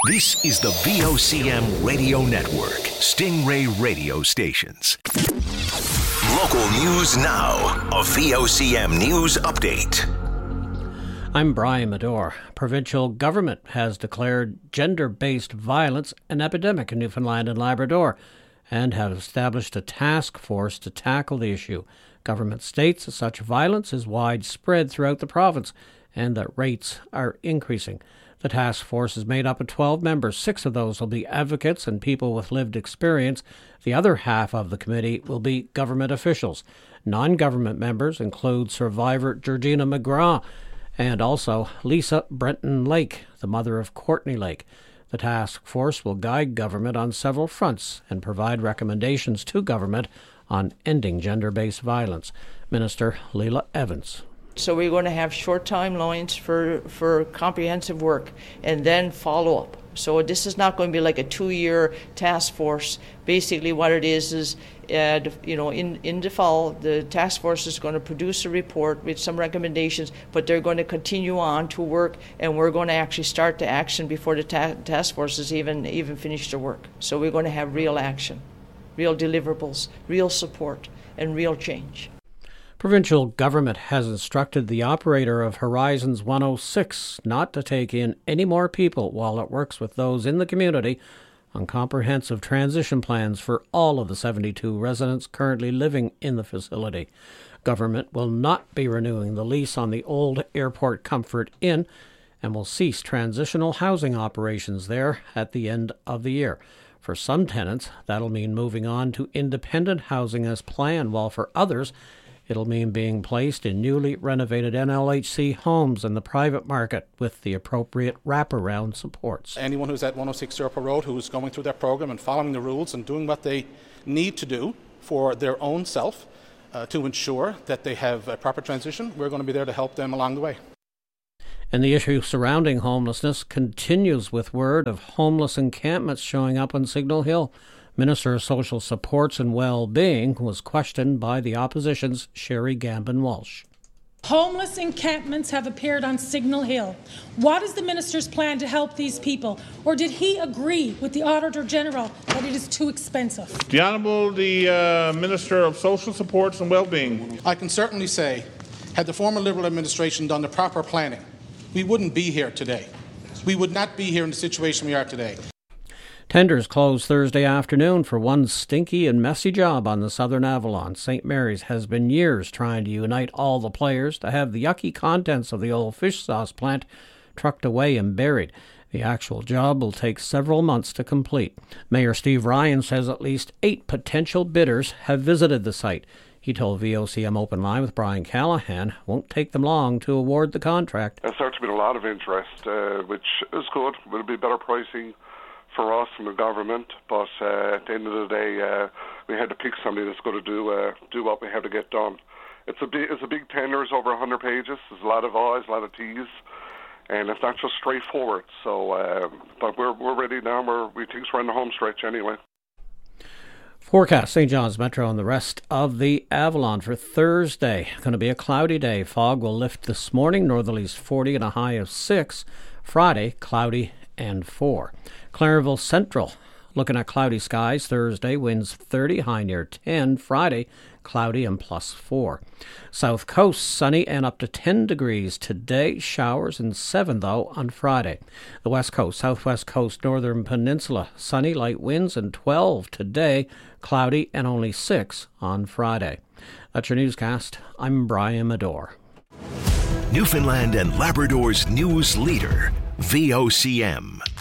This is the VOCM Radio Network, Stingray Radio Stations. Local news now, a VOCM news update. I'm Brian Medore. Provincial government has declared gender-based violence an epidemic in Newfoundland and Labrador and have established a task force to tackle the issue. Government states that such violence is widespread throughout the province and that rates are increasing. The task force is made up of 12 members. 6 of those will be advocates and people with lived experience. The other half of the committee will be government officials. Non-government members include survivor Georgina McGrath and also Lisa Brenton Lake, the mother of Courtney Lake. The task force will guide government on several fronts and provide recommendations to government on ending gender-based violence. Minister Leila Evans. So we're going to have short timelines for comprehensive work and then follow up. So this is not going to be like a 2-year task force. Basically what it is in the fall, the task force is going to produce a report with some recommendations, but they're going to continue on to work, and we're going to actually start the action before the task force is even finished their work. So we're going to have real action, real deliverables, real support, and real change. Provincial government has instructed the operator of Horizons 106 not to take in any more people while it works with those in the community on comprehensive transition plans for all of the 72 residents currently living in the facility. Government will not be renewing the lease on the old Airport Comfort Inn and will cease transitional housing operations there at the end of the year. For some tenants, that'll mean moving on to independent housing as planned, while for others, it'll mean being placed in newly renovated NLHC homes in the private market with the appropriate wraparound supports. Anyone who's at 106 Airport Road who's going through their program and following the rules and doing what they need to do for their own self to ensure that they have a proper transition, we're going to be there to help them along the way. And the issue surrounding homelessness continues with word of homeless encampments showing up on Signal Hill. Minister of Social Supports and Well-Being was questioned by the opposition's Sherry Gambin-Walsh. Homeless encampments have appeared on Signal Hill. What is the minister's plan to help these people? Or did he agree with the Auditor General that it is too expensive? The Honourable Minister of Social Supports and Well-Being. I can certainly say, had the former Liberal administration done the proper planning, we wouldn't be here today. We would not be here in the situation we are today. Tenders closed Thursday afternoon for one stinky and messy job on the Southern Avalon. St. Mary's has been years trying to unite all the players to have the yucky contents of the old fish sauce plant trucked away and buried. The actual job will take several months to complete. Mayor Steve Ryan says at least 8 potential bidders have visited the site. He told VOCM Open Line with Brian Callahan won't take them long to award the contract. There's certainly been a lot of interest, which is good. Will be better pricing for us and the government, but at the end of the day, we had to pick somebody that's going to do what we have to get done. It's a big tender. It's over 100 pages. There's a lot of I's, a lot of T's, and it's not just straightforward. So, but we're ready now. We think we're in the home stretch anyway. Forecast: St. John's Metro and the rest of the Avalon for Thursday. Going to be a cloudy day. Fog will lift this morning. Northerlies 40 and a high of 6. Friday, cloudy and 4. Clarenville Central, looking at cloudy skies Thursday, winds 30, high near 10. Friday, cloudy and +4. South Coast, sunny and up to 10 degrees today. Showers and 7, though, on Friday. The West Coast, Southwest Coast, Northern Peninsula, sunny, light winds and 12 today. Cloudy and only 6 on Friday. That's your newscast. I'm Brian Medore. Newfoundland and Labrador's news leader, VOCM.